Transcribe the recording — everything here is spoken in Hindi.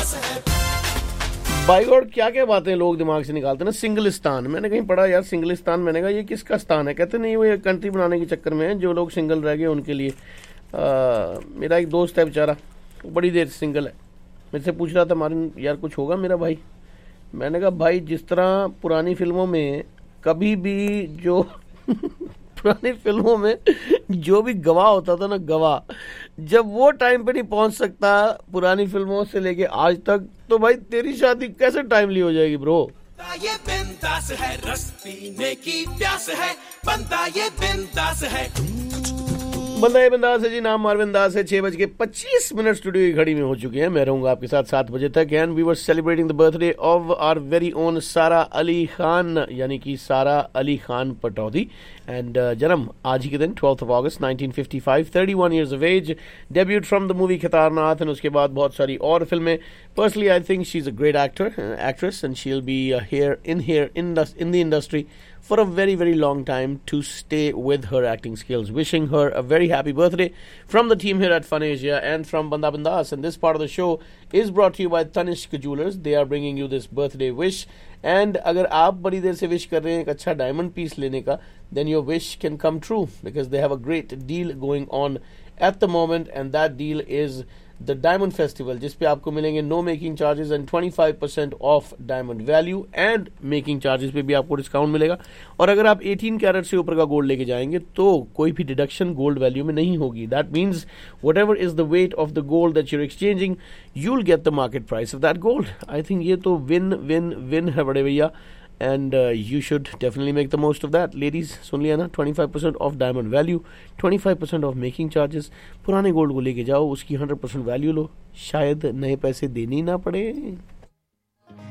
बाई गॉड क्या क्या बातें लोग दिमाग से निकालते हैं ना। सिंगलिस्तान, मैंने कहीं पढ़ा यार सिंगलिस्तान, मैंने कहा ये किसका स्थान है। कहते नहीं वो ये कंट्री बनाने के चक्कर में है, जो लोग सिंगल रह गए उनके लिए। मेरा एक दोस्त है बेचारा, बड़ी देर सिंगल है, मेरे से पूछ रहा था मारिन यार कुछ होगा मेरा भाई। मैंने कहा भाई जिस तरह पुरानी फिल्मों में कभी भी जो पुरानी फिल्मों में जो भी गवाह होता था ना, गवाह, जब वो टाइम पे नहीं पहुंच सकता पुरानी फिल्मों से लेके आज तक, तो भाई तेरी शादी कैसे टाइमली हो जाएगी ब्रो। ये बिंदास है, रस पीने की प्यास है, बंदा ये बिंदास है। बंदा ये बिंदास है जी, नाम मारविन दास है। 6:25 स्टूडियो की घड़ी में हो चुके हैं। मैं रहूंगा आपके साथ 7 बजे तक। And we were celebrating the birthday of our very own सारा अली खान, यानी कि सारा अली खान पटौदी। एंड जन्म आज ही के दिन 12 अगस्त 1955, 31 years of age, debut from the movie खतरनाक, एंड उसके बाद बहुत सारी और फिल्में। Personally I think she is a great actress and she will be here in the industry for a very very long time to stay with her acting skills. Wishing her a very happy birthday from the team here at Fun Asia and from Banda Bindas. And this part of the show is brought to you by Tanishq Jewelers. They are bringing you this birthday wish. And अगर आप बड़ी देर से विश कर रहे हैं एक अच्छा डायमंड पीस लेने का, then your wish can come true because they have a great deal going on at the moment, and that deal is the diamond festival, जिसपे आपको मिलेंगे no making charges and 25% of diamond value, and making charges पे भी आपको डिस्काउंट मिलेगा। और अगर आप 18 कैरेट से ऊपर का गोल्ड लेके जाएंगे तो कोई भी डिडक्शन गोल्ड वैल्यू में नहीं होगी। That means what ever is the weight of the gold that your exchanging, you will get the market price of that gold. I think ये तो विन विन विन है बड़े भैया, and you should definitely make the most of that. Ladies, सुन लिया ना, 25% of diamond value, 25% of making charges. पुराने गोल्ड को लेके जाओ, उसकी 100% वैल्यू लो, शायद नए पैसे देने ही ना पड़े।